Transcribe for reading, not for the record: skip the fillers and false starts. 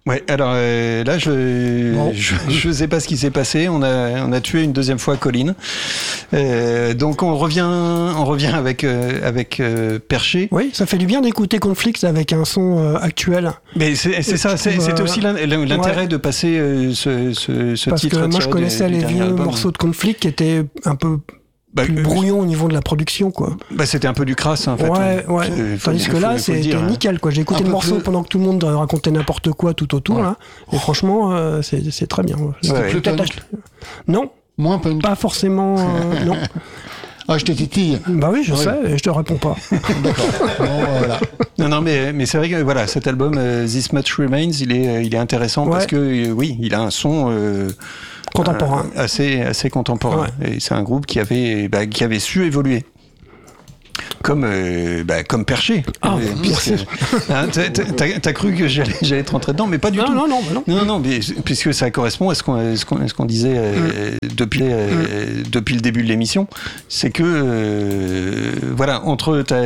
Ouais, alors là, je sais pas ce qui s'est passé. On a tué une deuxième fois Colline. Donc on revient avec Perché. Oui, ça fait du bien d'écouter Conflicts avec un son actuel. Mais c'est ça, c'était aussi l'intérêt de passer ce parce titre. Parce que moi, je connaissais les vieux morceaux de Conflict qui étaient un peu plus brouillon au niveau de la production, quoi. C'était un peu du crasse, en fait. Ouais. Tandis que là, c'était nickel, quoi. J'ai écouté le morceau pendant que tout le monde racontait n'importe quoi tout autour, là. Et franchement, c'est très bien. C'était plus punk. Non. Moins punk. Pas forcément, non. Ah, je te titille. Bah oui, je sais, et je te réponds pas. D'accord. Voilà. Non, mais c'est vrai que voilà, cet album, This Much Remains, il est intéressant parce que, oui, il a un son... contemporain. Assez contemporain. Ouais. Et c'est un groupe qui avait su évoluer. Comme Perché. Ah, merci. T'as cru que j'allais te rentrer dedans, mais pas du tout. Non, mais puisque ça correspond à ce qu'on disait depuis le début de l'émission, c'est que voilà, entre